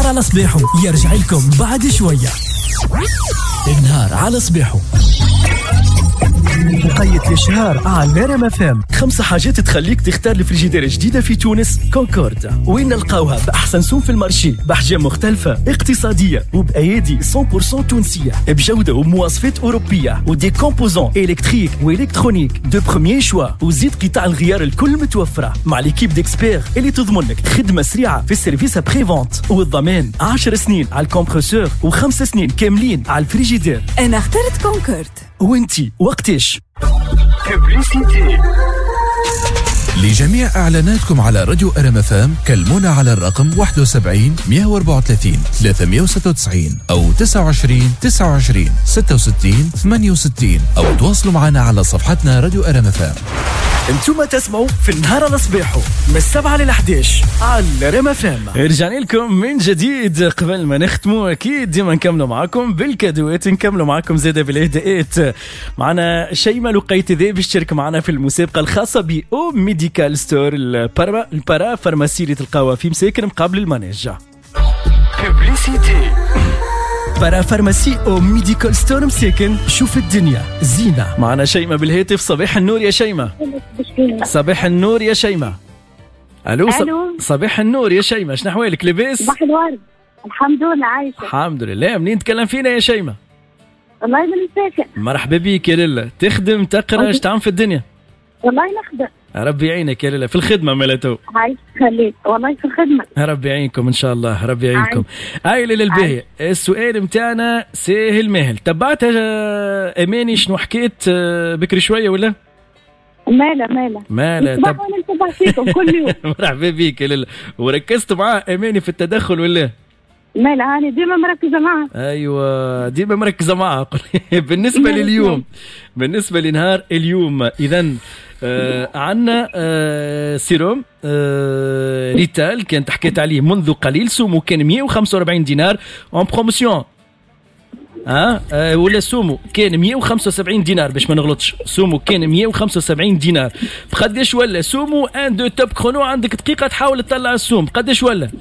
على صباحو يرجع لكم بعد شوية. النهار على صباحو مقيد الشهر على ريم اف ام. 5 حاجات تخليك تختار الفريجيدير جديدة في تونس. كونكورد، وين نلقاوها بأحسن سوم في المارشي، بأحجام مختلفة، اقتصادية وبأيادي 100% تونسية، بجودة ومواصفات أوروبية، ودي كومبوزون إلكتريك وإلكترونيك دو بروميير شوا، وزيد قطع الغيار الكل متوفرة مع ليكيب ديكسبير اللي تضمن لك خدمة سريعة في السيرفيس بري فونت، والضمان 10 سنين على الكمبرسور و5 سنين كاملين على الفريجيدير. أنا اخترت كونكورد. وانتي وقتاش؟ ببليسيتي. لجميع إعلاناتكم على راديو ريم اف ام كلمونا على الرقم 71 134 396 أو 29 29 66 68 أو تواصلوا معنا على صفحتنا راديو ريم اف ام. انتم تسمعوا في النهار على صباحو من 7 ل 11 على ريم اف ام. رجعنا لكم من جديد. قبل ما نختموا اكيد ديما نكملوا معاكم بالكادوات، نكملوا معاكم زاده بالاهداءات. معنا شيماء لقيت ذي بيشترك معنا في المسابقه الخاصه بأو ميديكال ستور البارا فارماسي اللي تلقاوها في مساكن مقابل المانيجا. ببليسيتي. بارا فارماسي أو ميديكال ستور مساكن، شوف الدنيا زينة. معنا شيماء بالهاتف. صباح النور يا شيماء. صباح النور يا شيماء. ألو. صباح النور يا شيماء، شنو أحوالك؟ لاباس؟ صباح الورد. الحمد لله عايشة. الحمد لله. منين تكلم فينا يا شيماء؟ والله من مساكن. مرحبا بيك يا للا. تخدم تقرأ ايش تعمل في الدنيا؟ والله نخدم. ربي يعينك يا للا في الخدمة مالته. عايش خليك والله في الخدمة. ربي يعينكم إن شاء الله. ربي يعينكم. عائلة للباهي. السؤال متاعنا سهل ماهل. تبعتها أماني شنو حكيت بكري شوية ولا؟ مالا طب نتبع فيكم كل يوم. مرحبا بيك يا للا. وركزت معاه أماني في التدخل ولا؟ مالا أنا ديما مركزة معها. أيوة ديما مركزة معها. بالنسبة لليوم، بالنسبة لنهار اليوم إذن عنا سيروم ريتال كانت حكيت عليه منذ قليل، سومو كان 145 دينار اون بروموسيون. ولا سومو كان 175 دينار باش ما نغلطش. سومو كان 175 دينار. بقداش ولا سومو؟ ان دو توب كرونو، عندك دقيقة تحاول تطلع السوم. قداش ولا؟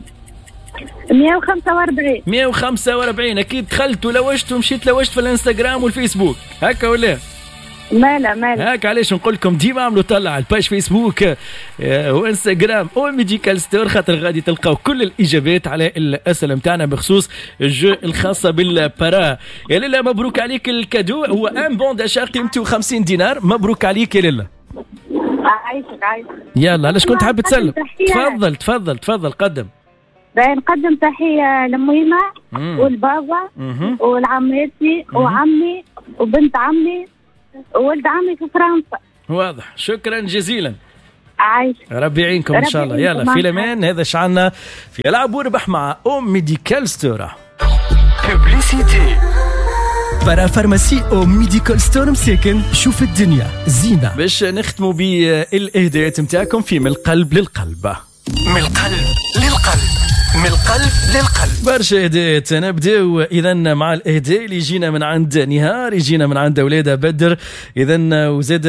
145. 145. اكيد دخلت ولوجت ومشيت لوجت في الانستغرام والفيسبوك هكا ولا؟ مالا هاك علاش نقول لكم ديما عملوا طلع على الباج فيسبوك وانستغرام او ميديكال ستور، خاطر غادي تلقاو كل الاجابات على الاسئله نتاعنا بخصوص الجو الخاصه بالبارا. يا للا مبروك عليك الكادو، هو ان بون داشا قيمته 50 دينار. مبروك عليك يا للا. عايشك. يلا علاش كنت حاب تسلم؟ تفضل قدم. نقدم تحية لميمة والبابا والعماتي وعمي وبنت عمي وولد عمي في فرنسا. واضح. شكرا جزيلا. عايش. ربي يعينكم ان شاء الله. يلا في الامان. هذا شعلنا في العب وربح مع أو ميديكال ستور. ببليسيتي. بارا فارماسي أو ميديكال ستور مساكن، شوف الدنيا زينة. باش نختموا بالاهداءات نتاعكم في من القلب للقلب. من القلب للقلب. من القلب للقلب. برشا اهداءات. نبداو اذا مع الاهداء اللي يجينا من عند نهار، يجينا من عند اولادها بدر. اذا وزاد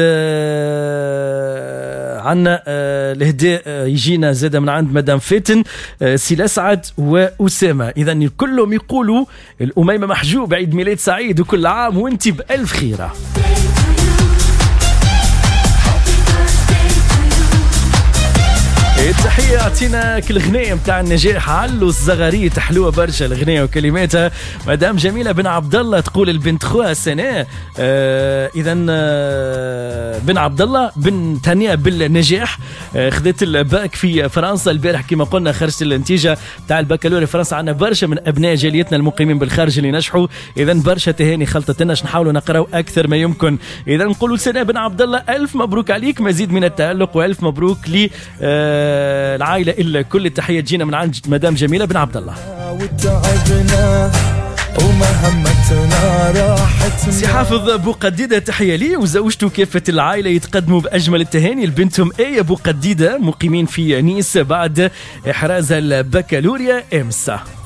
عنا الاهداء يجينا زاد من عند مدام فاتن، سي اسعد واسامه. اذا كلهم يقولوا الاميمه محجوب عيد ميلاد سعيد وكل عام وانت بالف خيره. التحية اعطينا كل غنية متاع النجاح علو الزغاريت حلوة برشا الغنية وكلماتها. مدام جميلة بن عبد الله تقول البنت خوها سنة. اذا بن عبد الله بن تهنئة بالنجاح. خذت الباك في فرنسا البارح كما قلنا، خرجت النتيجة تاع البكالوريا في فرنسا. عندنا برشا من ابناء جاليتنا المقيمين بالخارج اللي نجحوا. اذا برشا تهاني خلطت لنا، نحاولوا نقراو اكثر ما يمكن. اذا نقولوا سنة بن عبد الله الف مبروك عليك، مزيد من التألق والف مبروك لي العائلة إلا كل التحية تجينا من عند مدام جميلة بن عبد الله. سي حافظ ابو قديده تحيه لي وزوجته كافه العائله يتقدموا باجمل التهاني لبنتهم ايه ابو قديده مقيمين في نيس بعد احراز البكالوريا امس.